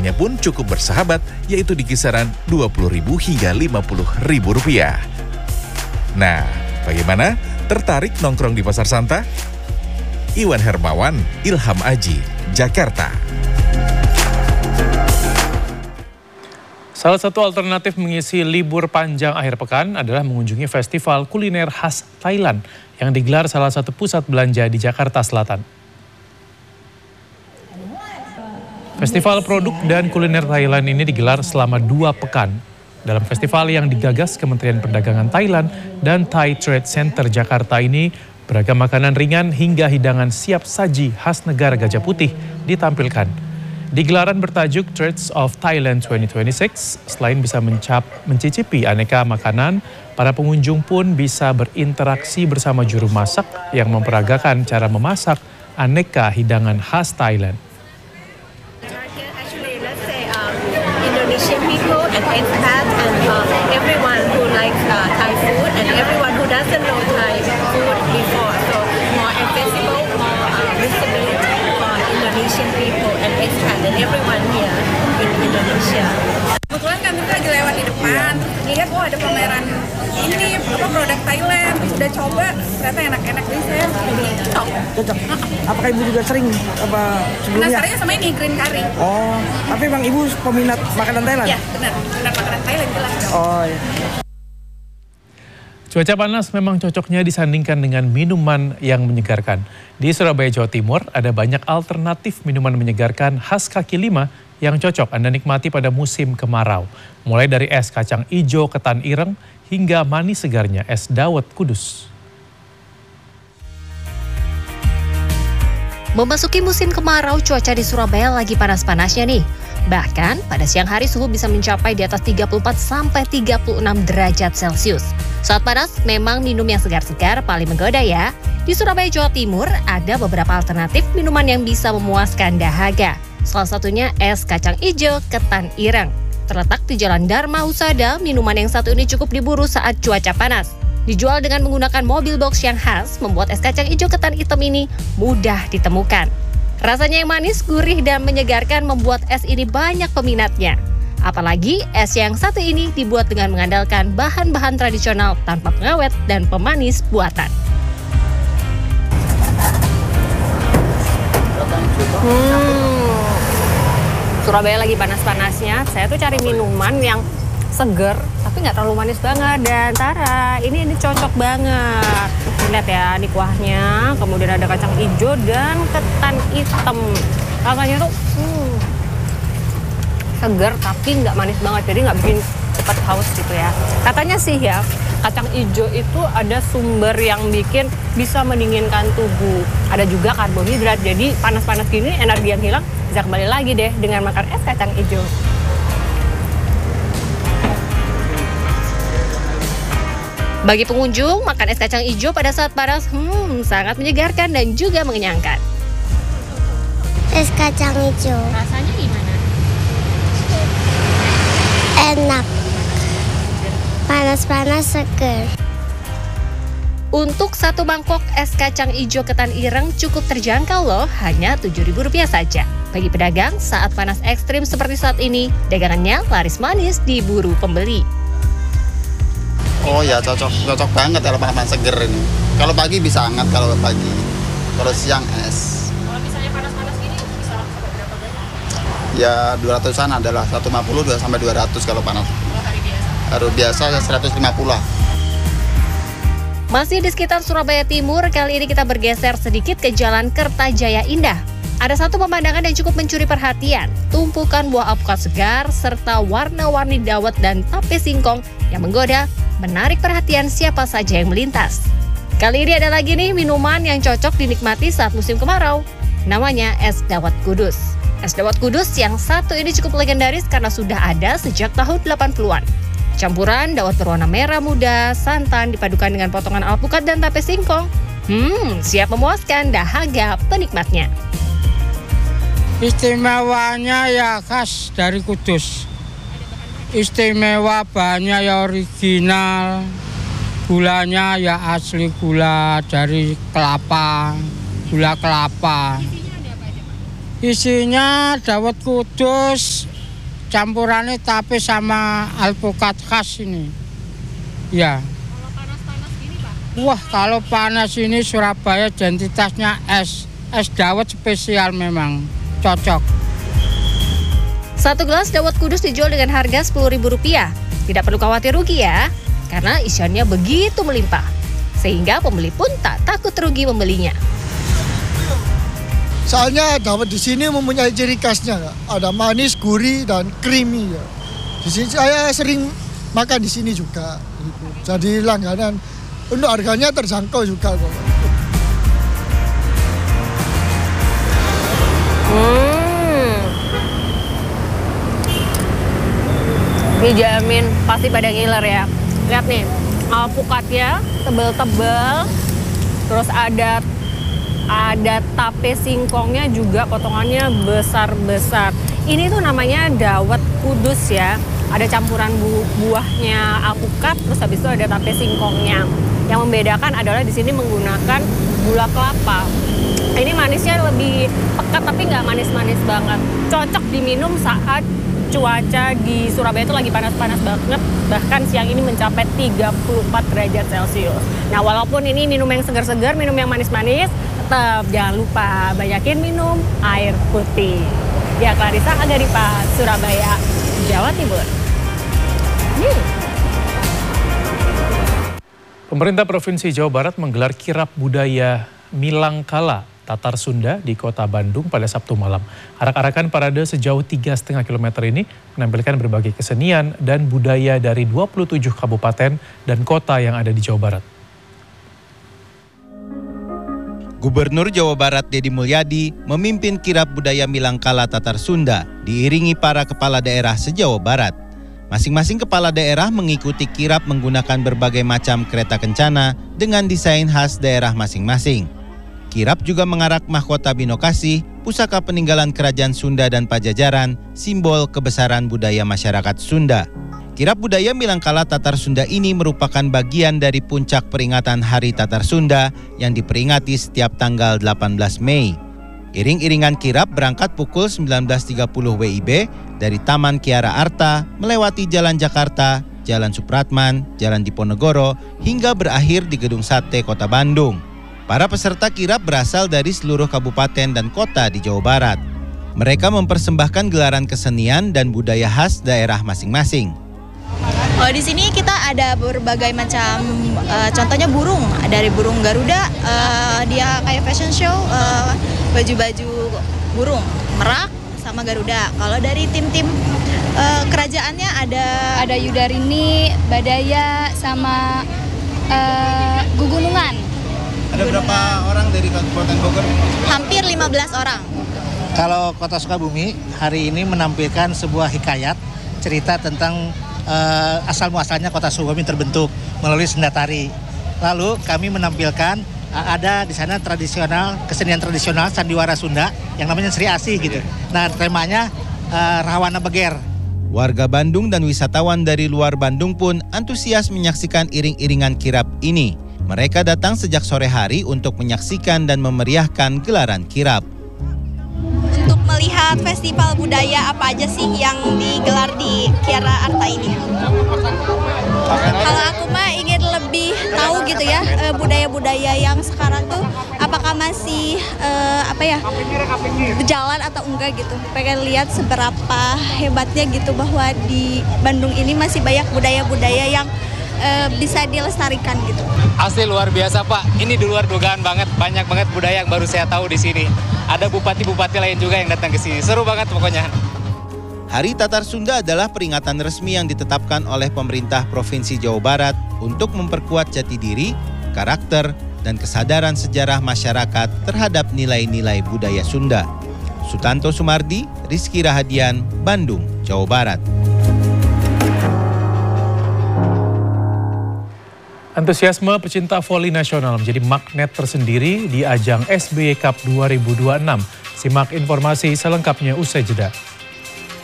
Harganya pun cukup bersahabat, yaitu di kisaran Rp20.000 hingga Rp50.000. Nah, bagaimana? Tertarik nongkrong di Pasar Santa? Iwan Hermawan, Ilham Aji, Jakarta. Salah satu alternatif mengisi libur panjang akhir pekan adalah mengunjungi festival kuliner khas Thailand yang digelar salah satu pusat belanja di Jakarta Selatan. Festival produk dan kuliner Thailand ini digelar selama 2 pekan. Dalam festival yang digagas Kementerian Perdagangan Thailand dan Thai Trade Center Jakarta ini, beragam makanan ringan hingga hidangan siap saji khas negara Gajah Putih ditampilkan. Di gelaran bertajuk Trades of Thailand 2026, selain bisa mencicipi aneka makanan, para pengunjung pun bisa berinteraksi bersama juru masak yang memperagakan cara memasak aneka hidangan khas Thailand. Indonesian people and expat and everyone who likes Thai food and everyone who doesn't know Thai food before. So more accessible, more visibility for Indonesian people and expat and everyone here in Indonesia. Kebetulan kami lagi lewat di depan, lihat ada pameran ini produk Thailand, udah coba ternyata enak-enak nih, saya cocok. Apakah ibu juga sering sebelumnya? Penasarannya sama ini green curry. Oh, tapi emang ibu peminat makanan Thailand? Ya benar, peminat makanan Thailand jelas. Oh ya. Cuaca panas memang cocoknya disandingkan dengan minuman yang menyegarkan. Di Surabaya, Jawa Timur, ada banyak alternatif minuman menyegarkan khas kaki lima yang cocok Anda nikmati pada musim kemarau. Mulai dari es kacang ijo ketan ireng hingga manis segarnya es dawet kudus. Memasuki musim kemarau, cuaca di Surabaya lagi panas-panasnya nih. Bahkan pada siang hari suhu bisa mencapai di atas 34 sampai 36 derajat Celcius. Saat panas, memang minum yang segar-segar paling menggoda ya. Di Surabaya, Jawa Timur, ada beberapa alternatif minuman yang bisa memuaskan dahaga. Salah satunya es kacang ijo ketan ireng. Terletak di Jalan Dharma Husada, minuman yang satu ini cukup diburu saat cuaca panas. Dijual dengan menggunakan mobil box yang khas, membuat es kacang ijo ketan hitam ini mudah ditemukan. Rasanya yang manis, gurih, dan menyegarkan membuat es ini banyak peminatnya. Apalagi es yang satu ini dibuat dengan mengandalkan bahan-bahan tradisional tanpa pengawet dan pemanis buatan. Surabaya lagi panas-panasnya, saya tuh cari minuman yang seger tapi nggak terlalu manis banget. Dan Tara, ini cocok banget. Lihat ya, di kuahnya, kemudian ada kacang hijau dan ketan hitam. Rasanya tuh seger tapi nggak manis banget, jadi nggak bikin cepat haus gitu ya. Katanya sih ya, kacang hijau itu ada sumber yang bikin bisa mendinginkan tubuh. Ada juga karbohidrat, jadi panas-panas gini energi yang hilang bisa kembali lagi deh dengan makan es kacang hijau. Bagi pengunjung, makan es kacang hijau pada saat panas sangat menyegarkan dan juga mengenyangkan. Es kacang hijau. Rasanya gimana? Enak. Panas-panas seger. Untuk satu mangkok es kacang hijau ketan ireng cukup terjangkau loh, hanya Rp7.000 saja. Bagi pedagang, saat panas ekstrim seperti saat ini, dagangannya laris manis diburu pembeli. Oh ya, cocok banget kalau makan seger ini. Kalau pagi bisa hangat kalau pagi. Kalau siang es. Kalau misalnya panas-panas gini bisa sampai berapa banyak? Ya 200-an adalah 150 sampai 200 kalau panas. Kalau hari biasa? Hari biasa 150 lah. Masih di sekitar Surabaya Timur, kali ini kita bergeser sedikit ke Jalan Kertajaya Indah. Ada satu pemandangan yang cukup mencuri perhatian, tumpukan buah alpukat segar serta warna-warni dawet dan tape singkong yang menggoda, menarik perhatian siapa saja yang melintas. Kali ini ada lagi nih minuman yang cocok dinikmati saat musim kemarau. Namanya es dawet kudus. Es dawet kudus yang satu ini cukup legendaris karena sudah ada sejak tahun 80-an. Campuran dawet berwarna merah muda, santan dipadukan dengan potongan alpukat dan tape singkong. Siap memuaskan dahaga penikmatnya. Istimewanya ya khas dari Kudus. Istimewa bahannya ya original. Gulanya ya asli gula dari kelapa, gula kelapa. Isinya dawet kudus, campurannya tape sama alpukat khas ini. Ya. Kalau panas-panas gini Pak? Wah, kalau panas ini Surabaya identitasnya es. Es dawet spesial memang, cocok. Satu gelas dawet kudus dijual dengan harga Rp10.000. Tidak perlu khawatir rugi ya, karena isiannya begitu melimpah. Sehingga pembeli pun tak takut rugi membelinya. Soalnya dawet di sini mempunyai ciri khasnya, ada manis, gurih, dan creamy. Ya. Di sini saya sering makan di sini juga. Gitu. Jadi langganan. Untuk harganya terjangkau juga kok. Dijamin pasti pada ngiler ya. Lihat nih, alpukatnya tebel-tebel, terus ada tape singkongnya juga potongannya besar-besar. Ini tuh namanya dawet kudus ya. Ada campuran buahnya alpukat, terus habis itu ada tape singkongnya. Yang membedakan adalah di sini menggunakan gula kelapa. Ini manisnya lebih pekat tapi nggak manis-manis banget. Cocok diminum saat cuaca di Surabaya itu lagi panas-panas banget. Bahkan siang ini mencapai 34 derajat Celcius. Nah, walaupun ini minum yang segar-segar, minum yang manis-manis, tetap jangan lupa banyakin minum air putih. Ya, Clarissa Agaripa, Surabaya, Jawa Timur. Pemerintah Provinsi Jawa Barat menggelar kirab budaya Milangkala Tatar Sunda di Kota Bandung pada Sabtu malam. Arak-arakan parade sejauh 3,5 km ini menampilkan berbagai kesenian dan budaya dari 27 kabupaten dan kota yang ada di Jawa Barat. Gubernur Jawa Barat Deddy Mulyadi memimpin kirab budaya Milangkala Tatar Sunda diiringi para kepala daerah se-Jawa Barat. Masing-masing kepala daerah mengikuti kirab menggunakan berbagai macam kereta kencana dengan desain khas daerah masing-masing. Kirab juga mengarak mahkota Binokasi, pusaka peninggalan kerajaan Sunda dan Pajajaran, simbol kebesaran budaya masyarakat Sunda. Kirab budaya Milangkala Tatar Sunda ini merupakan bagian dari puncak peringatan Hari Tatar Sunda yang diperingati setiap tanggal 18 Mei. Iring-iringan kirab berangkat pukul 19.30 WIB dari Taman Kiara Arta, melewati Jalan Jakarta, Jalan Supratman, Jalan Diponegoro, hingga berakhir di Gedung Sate Kota Bandung. Para peserta kirab berasal dari seluruh kabupaten dan kota di Jawa Barat. Mereka mempersembahkan gelaran kesenian dan budaya khas daerah masing-masing. Di sini kita ada berbagai macam, contohnya burung, dari burung Garuda, dia kayak fashion show, baju-baju burung, merak sama Garuda. Kalau dari tim-tim kerajaannya ada Yudarini, Badaya, sama Gugunungan. Ada berapa orang dari Kabupaten Bogor? Hampir 15 orang. Kalau Kota Sukabumi hari ini menampilkan sebuah hikayat cerita tentang asal-muasalnya Kota Sukabumi terbentuk melalui senda tari. Lalu kami menampilkan ada di sana kesenian tradisional sandiwara Sunda yang namanya Sri Asih gitu. Nah, temanya Rawana Beger. Warga Bandung dan wisatawan dari luar Bandung pun antusias menyaksikan iring-iringan kirab ini. Mereka datang sejak sore hari untuk menyaksikan dan memeriahkan gelaran kirab. Untuk melihat festival budaya apa aja sih yang digelar di Kiara Arta ini? Kalau aku mah ingin lebih tahu gitu ya, budaya-budaya yang sekarang tuh apakah masih berjalan atau enggak gitu. Pengen lihat seberapa hebatnya gitu bahwa di Bandung ini masih banyak budaya-budaya yang bisa dilestarikan gitu. Asli luar biasa Pak, ini di luar dugaan banget, banyak banget budaya yang baru saya tahu di sini. Ada bupati-bupati lain juga yang datang ke sini, seru banget pokoknya. Hari Tatar Sunda adalah peringatan resmi yang ditetapkan oleh pemerintah Provinsi Jawa Barat untuk memperkuat jati diri, karakter, dan kesadaran sejarah masyarakat terhadap nilai-nilai budaya Sunda. Sutanto Sumardi, Rizky Rahadian, Bandung, Jawa Barat. Antusiasme pecinta voli nasional menjadi magnet tersendiri di ajang SBY Cup 2026. Simak informasi selengkapnya usai jeda.